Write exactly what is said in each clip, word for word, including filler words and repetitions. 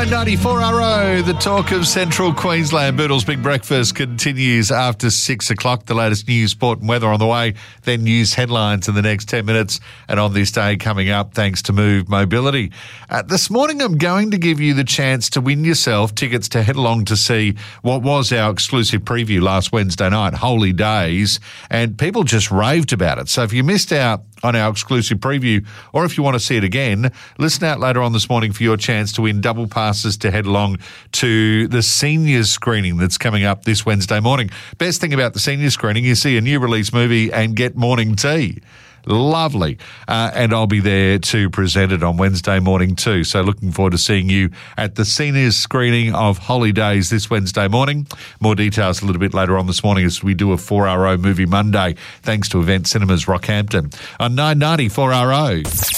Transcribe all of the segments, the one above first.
nine ninety-four R O, the talk of Central Queensland. Boodle's Big Breakfast continues after six o'clock. The latest news, sport and weather on the way. Then news headlines in the next ten minutes. And on this day coming up, thanks to Move Mobility. Uh, this morning, I'm going to give you the chance to win yourself tickets to head along to see what was our exclusive preview last Wednesday night, Holy Days. And people just raved about it. So if you missed out on our exclusive preview, or if you want to see it again, listen out later on this morning for your chance to win double passes to head along to the seniors screening that's coming up this Wednesday morning. Best thing about the seniors screening, you see a new release movie and get morning tea. Lovely. Uh, and I'll be there to present it on Wednesday morning too. So looking forward to seeing you at the seniors screening of Holy Days this Wednesday morning. More details a little bit later on this morning as we do a four R O Movie Monday, thanks to Event Cinemas Rockhampton on nine ninety-four R O.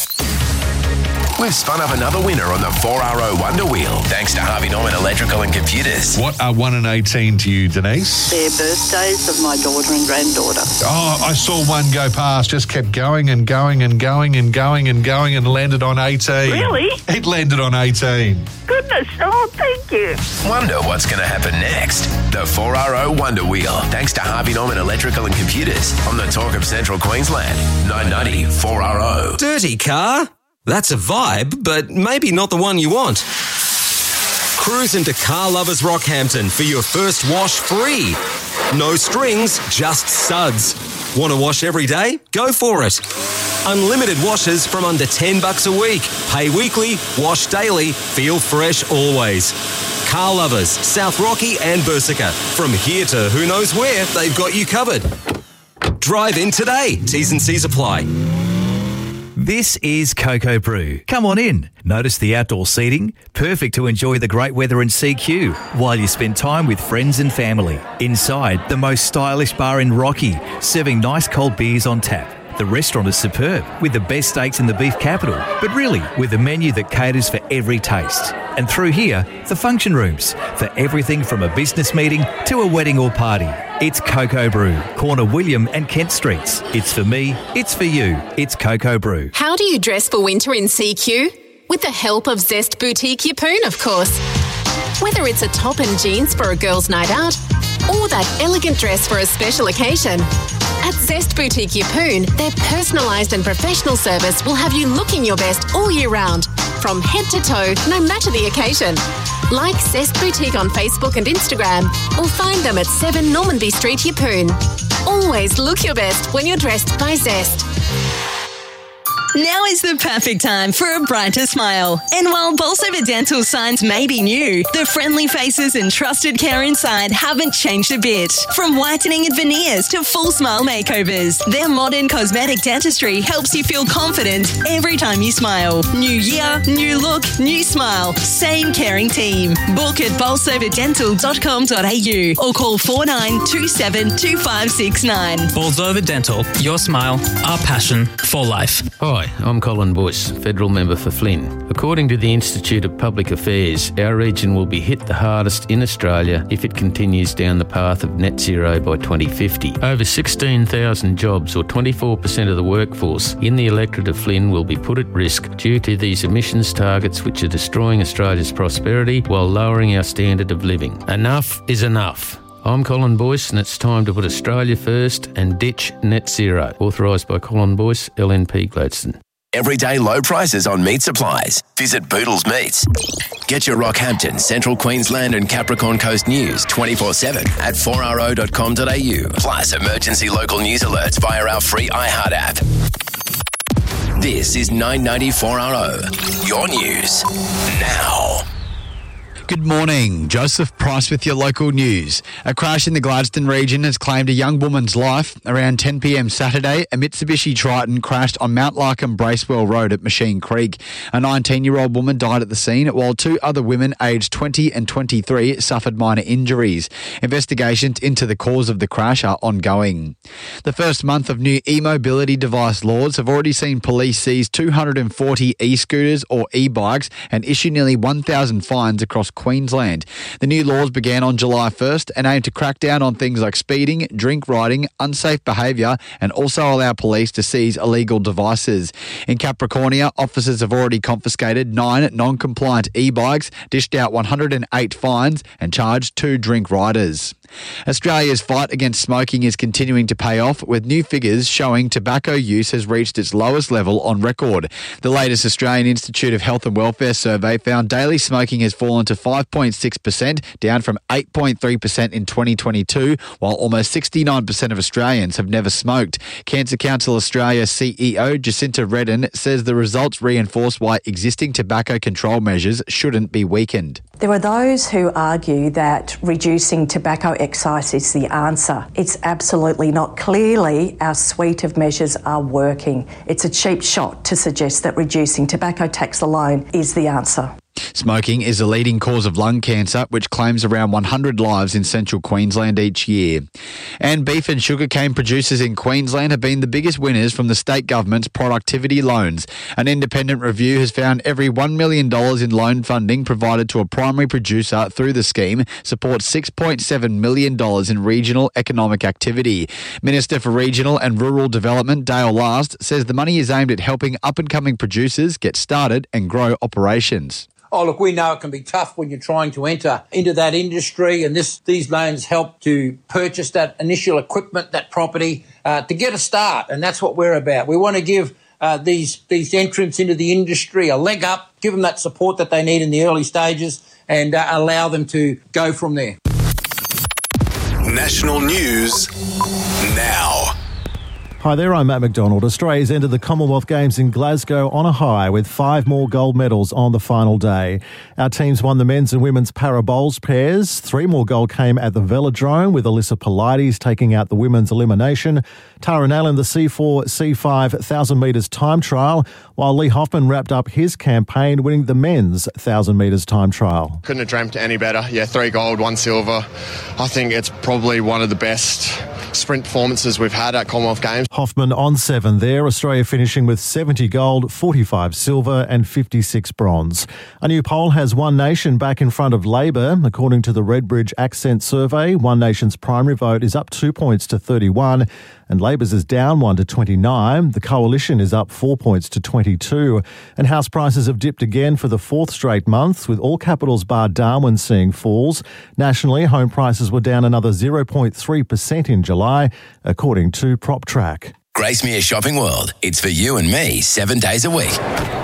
We've spun up another winner on the four R O Wonder Wheel, thanks to Harvey Norman Electrical and Computers. What are one and eighteen to you, Denise? They're birthdays of my daughter and granddaughter. Oh, I saw one go past, just kept going and going and going and going and going and landed on eighteen. Really? It landed on eighteen. Goodness, oh, thank you. Wonder what's going to happen next. The four R O Wonder Wheel, thanks to Harvey Norman Electrical and Computers on the talk of Central Queensland. nine ninety-four R O. Dirty car? That's a vibe, but maybe not the one you want. Cruise into Car Lovers Rockhampton for your first wash free. No strings, just suds. Want to wash every day? Go for it. Unlimited washes from under ten bucks a week. Pay weekly, wash daily, feel fresh always. Car Lovers, South Rocky and Bursica. From here to who knows where, they've got you covered. Drive in today. T's and C's apply. This is Cocoa Brew. Come on in. Notice the outdoor seating? Perfect to enjoy the great weather in C Q while you spend time with friends and family. Inside, the most stylish bar in Rocky, serving nice cold beers on tap. The restaurant is superb, with the best steaks in the beef capital, but really with a menu that caters for every taste. And through here, the function rooms, for everything from a business meeting to a wedding or party. It's Cocoa Brew, corner William and Kent Streets. It's for me, it's for you, it's Cocoa Brew. How do you dress for winter in C Q? With the help of Zest Boutique Yeppoon, of course. Whether it's a top and jeans for a girl's night out, or that elegant dress for a special occasion. At Zest Boutique Yeppoon, their personalised and professional service will have you looking your best all year round, from head to toe, no matter the occasion. Like Zest Boutique on Facebook and Instagram, or find them at seven Normanby Street, Yeppoon. Always look your best when you're dressed by Zest. Now is the perfect time for a brighter smile. And while Bolsover Dental signs may be new, the friendly faces and trusted care inside haven't changed a bit. From whitening and veneers to full smile makeovers, their modern cosmetic dentistry helps you feel confident every time you smile. New year, new look, new smile. Same caring team. Book at bolsover dental dot com dot a u or call four nine two seven two five six nine. Bolsover Dental, your smile, our passion for life. Hi, I'm Colin Boyce, Federal Member for Flynn. According to the Institute of Public Affairs, our region will be hit the hardest in Australia if it continues down the path of net zero by twenty fifty. Over sixteen thousand jobs, or twenty-four percent of the workforce in the electorate of Flynn, will be put at risk due to these emissions targets which are destroying Australia's prosperity while lowering our standard of living. Enough is enough. I'm Colin Boyce, and it's time to put Australia first and ditch net zero. Authorised by Colin Boyce, L N P Gladstone. Everyday low prices on meat supplies. Visit Boodle's Meats. Get your Rockhampton, Central Queensland and Capricorn Coast news twenty-four seven at four r o dot com dot a u. Plus emergency local news alerts via our free iHeart app. This is nine ninety-four R O. Your news now. Good morning. Joseph Price with your local news. A crash in the Gladstone region has claimed a young woman's life. Around ten p m Saturday, a Mitsubishi Triton crashed on Mount Larkham Bracewell Road at Machine Creek. A nineteen-year-old woman died at the scene, while two other women aged twenty and twenty-three suffered minor injuries. Investigations into the cause of the crash are ongoing. The first month of new e-mobility device laws have already seen police seize two hundred forty e-scooters or e-bikes and issue nearly one thousand fines across Queensland. The new laws began on July first and aim to crack down on things like speeding, drink riding, unsafe behaviour, and also allow police to seize illegal devices. In Capricornia, officers have already confiscated nine non-compliant e-bikes, dished out one hundred eight fines and charged two drink riders. Australia's fight against smoking is continuing to pay off, with new figures showing tobacco use has reached its lowest level on record. The latest Australian Institute of Health and Welfare survey found daily smoking has fallen to five point six percent, down from eight point three percent in twenty twenty-two, while almost sixty-nine percent of Australians have never smoked. Cancer Council Australia C E O Jacinta Redden says the results reinforce why existing tobacco control measures shouldn't be weakened. There are those who argue that reducing tobacco excise is the answer. It's absolutely not. Clearly, our suite of measures are working. It's a cheap shot to suggest that reducing tobacco tax alone is the answer. Smoking is a leading cause of lung cancer, which claims around one hundred lives in central Queensland each year. And beef and sugarcane producers in Queensland have been the biggest winners from the state government's productivity loans. An independent review has found every one million dollars in loan funding provided to a primary producer through the scheme supports six point seven million dollars in regional economic activity. Minister for Regional and Rural Development, Dale Last, says the money is aimed at helping up-and-coming producers get started and grow operations. Oh, look, we know it can be tough when you're trying to enter into that industry, and this these loans help to purchase that initial equipment, that property, uh, to get a start, and that's what we're about. We want to give uh, these these entrants into the industry a leg up, give them that support that they need in the early stages, and uh, allow them to go from there. National news now. Hi there, I'm Matt McDonald. Australia's entered the Commonwealth Games in Glasgow on a high with five more gold medals on the final day. Our teams won the men's and women's para bowls pairs. Three more gold came at the velodrome, with Alyssa Polides taking out the women's elimination. Tara Nail in the C four C five one thousand metres time trial, while Lee Hoffman wrapped up his campaign winning the men's one thousand metres time trial. Couldn't have dreamt any better. Yeah, three gold, one silver. I think it's probably one of the best sprint performances we've had at Commonwealth Games. Hoffman on seven there, Australia finishing with seventy gold, forty-five silver and fifty-six bronze. A new poll has One Nation back in front of Labor. According to the Redbridge Accent Survey, One Nation's primary vote is up two points to thirty-one and Labor's is down one to twenty-nine. The Coalition is up four points to twenty-two. And house prices have dipped again for the fourth straight month, with all capitals bar Darwin seeing falls. Nationally, home prices were down another zero point three percent in July, according to PropTrack. Gracemere Shopping World. It's for you and me seven days a week.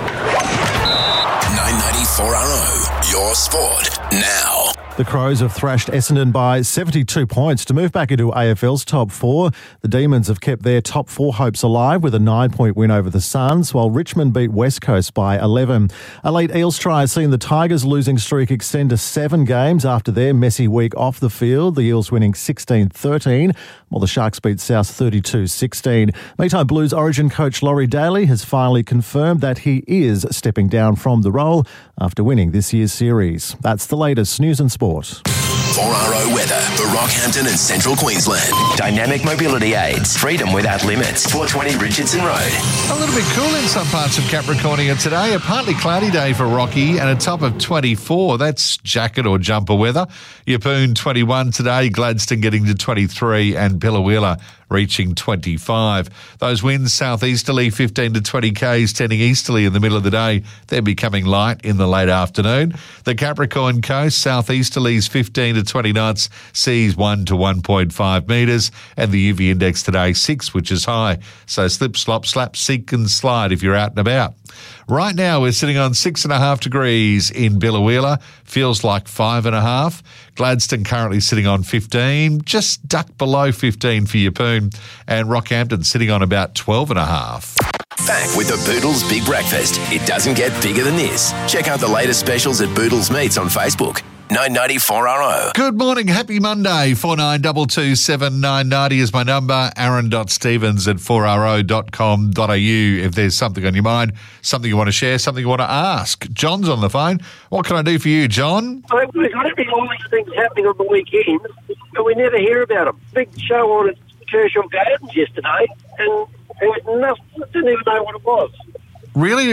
nine ninety-four R O, your sport now. The Crows have thrashed Essendon by seventy-two points to move back into A F L's top four. The Demons have kept their top four hopes alive with a nine-point win over the Suns, while Richmond beat West Coast by eleven. A late Eels try has seen the Tigers' losing streak extend to seven games after their messy week off the field, the Eels winning sixteen thirteen, while the Sharks beat South thirty-two sixteen. Meantime, Blues Origin coach Laurie Daly has finally confirmed that he is stepping down from the role after winning this year's series. That's the latest news and sport. four R O weather for Rockhampton and Central Queensland. Dynamic mobility aids. Freedom without limits. four twenty Richardson Road. A little bit cool in some parts of Capricornia today. A partly cloudy day for Rocky and a top of twenty-four. That's jacket or jumper weather. Yeppoon twenty-one today. Gladstone getting to twenty-three and Billawheeler reaching twenty-five. Those winds southeasterly fifteen to twenty k's, tending easterly in the middle of the day. They're becoming light in the late afternoon. The Capricorn coast southeasterlies fifteen to twenty knots, seas one to one point five metres, and the U V index today six, which is high. So slip, slop, slap, seek and slide if you're out and about. Right now we're sitting on six and a half degrees in Billawheeler. Feels like five and a half. Gladstone currently sitting on fifteen, just ducked below fifteen for Yeppoon, and Rockhampton sitting on about twelve and a half. Back with the Boodles Big Breakfast. It doesn't get bigger than this. Check out the latest specials at Boodles Meats on Facebook. nine ninety-four R O. Good morning. Happy Monday. four nine two two seven nine nine zero is my number. aaron.stevens at four r o dot com dot a u if there's something on your mind, something you want to share, something you want to ask. John's on the phone. What can I do for you, John? I mean, I don't think all these things happening on the weekend, but we never hear about them. Big show on at Kershaw Gardens yesterday, and there was nothing, didn't even know what it was. Really? Um,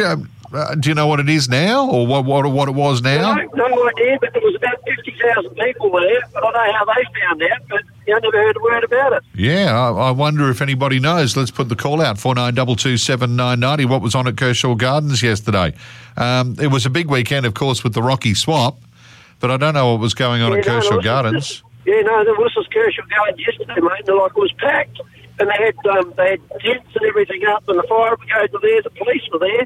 Uh, do you know what it is now, or what what, what it was now? No, no idea, but there was about fifty thousand people there. I don't know how they found out, but you never heard a word about it. Yeah, I, I wonder if anybody knows. Let's put the call out, four nine two two seven nine nine zero. What was on at Kershaw Gardens yesterday? Um, it was a big weekend, of course, with the Rocky Swap, but I don't know what was going on yeah, at no, Kershaw no, Gardens. Yeah, no, there was this Kershaw Gardens yesterday, mate, and they're like, it was packed. And they had um, they had tents and everything up, and the fire brigade were there, the police were there.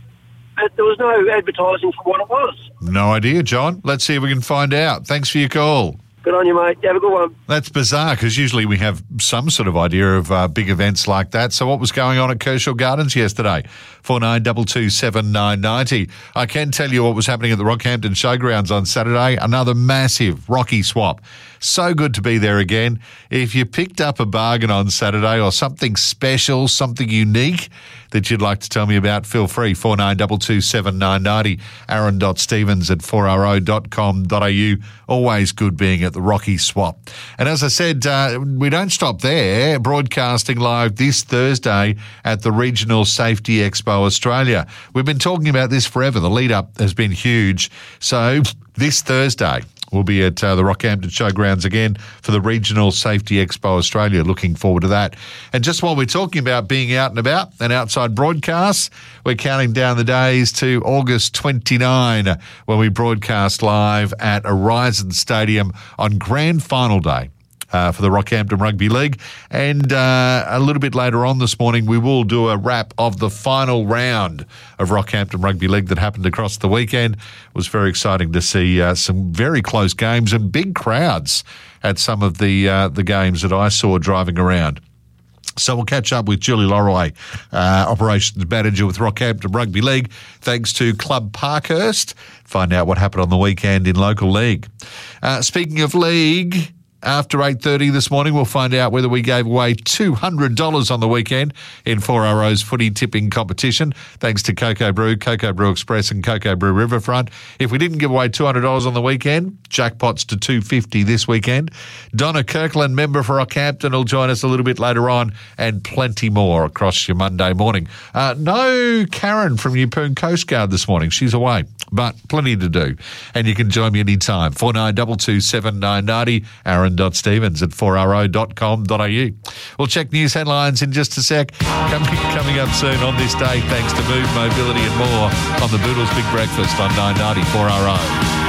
And there was no advertising for what it was. No idea, John. Let's see if we can find out. Thanks for your call. Good on you, mate. Have a good one. That's bizarre, because usually we have some sort of idea of uh, big events like that. So what was going on at Kershaw Gardens yesterday? four nine two two seven nine nine zero. I can tell you what was happening at the Rockhampton Showgrounds on Saturday. Another massive Rocky Swap. So good to be there again. If you picked up a bargain on Saturday or something special, something unique that you'd like to tell me about, feel free, four nine two two seven nine nine zero, aaron.stevens at four r o dot com dot a u. Always good being at the Rocky Swap. And as I said, uh, we don't stop there. Broadcasting live this Thursday at the Regional Safety Expo Australia. We've been talking about this forever. The lead-up has been huge. So this Thursday, we'll be at uh, the Rockhampton Showgrounds again for the Regional Safety Expo Australia. Looking forward to that. And just while we're talking about being out and about and outside broadcasts, we're counting down the days to August twenty-ninth when we broadcast live at Horizon Stadium on Grand Final Day. Uh, for the Rockhampton Rugby League. And uh, a little bit later on this morning, we will do a wrap of the final round of Rockhampton Rugby League that happened across the weekend. It was very exciting to see uh, some very close games and big crowds at some of the uh, the games that I saw driving around. So we'll catch up with Julie Lorway, uh, Operations Manager with Rockhampton Rugby League, thanks to Club Parkhurst. Find out what happened on the weekend in local league. Uh, speaking of league, after eight thirty this morning, we'll find out whether we gave away two hundred dollars on the weekend in four R O's footy tipping competition, thanks to Cocoa Brew, Cocoa Brew Express and Cocoa Brew Riverfront. If we didn't give away two hundred dollars on the weekend, jackpots to two hundred fifty dollars this weekend. Donna Kirkland, member for Rockhampton, will join us a little bit later on, and plenty more across your Monday morning. Uh, no Karen from Yeppoon Coast Guard this morning. She's away, but plenty to do. And you can join me anytime. four nine two two seven nine nine zero, aaron.stevens at four r o dot com dot a u. We'll check news headlines in just a sec. Coming, coming up soon on this day, thanks to Move Mobility and more on the Boodles Big Breakfast on nine ninety four R O.